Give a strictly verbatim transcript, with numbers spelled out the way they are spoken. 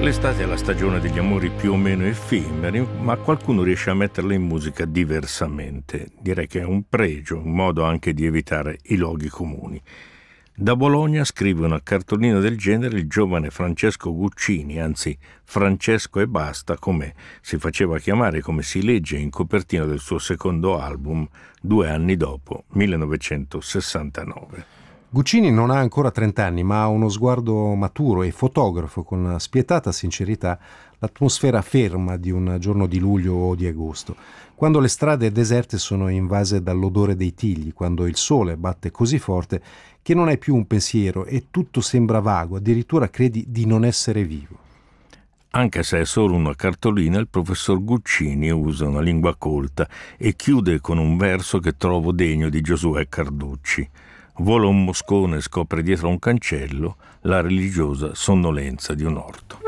L'estate è la stagione degli amori più o meno effimeri, ma qualcuno riesce a metterla in musica diversamente. Direi che è un pregio, un modo anche di evitare i luoghi comuni. Da Bologna scrive una cartolina del genere il giovane Francesco Guccini, anzi Francesco e basta, come si faceva chiamare, come si legge in copertina del suo secondo album, due anni dopo, millenovecentosessantanove. Guccini non ha ancora trenta anni, ma ha uno sguardo maturo e fotografo con spietata sincerità l'atmosfera ferma di un giorno di luglio o di agosto, quando le strade deserte sono invase dall'odore dei tigli, quando il sole batte così forte che non hai più un pensiero e tutto sembra vago, addirittura credi di non essere vivo. Anche se è solo una cartolina, il professor Guccini usa una lingua colta e chiude con un verso che trovo degno di Giosuè Carducci. Vola un moscone e scopre dietro un cancello la religiosa sonnolenza di un orto.